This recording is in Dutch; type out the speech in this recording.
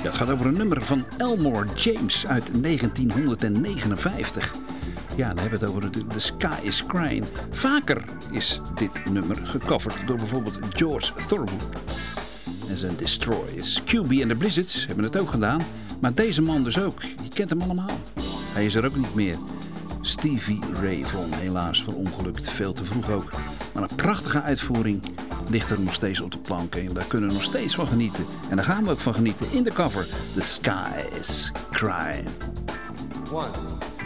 het gaat over een nummer van Elmore James uit 1959. Ja, dan hebben we het over The Sky is Crying. Vaker is dit nummer gecoverd door bijvoorbeeld George Thorogood en zijn Destroyers. QB en de Blizzards hebben het ook gedaan, maar deze man dus ook. Je kent hem allemaal. Hij is er ook niet meer. Stevie Ray Vaughan, helaas verongelukt, veel te vroeg ook. Maar een prachtige uitvoering ligt er nog steeds op de plank. En daar kunnen we nog steeds van genieten. En daar gaan we ook van genieten in de cover. The Sky is Crying. 1,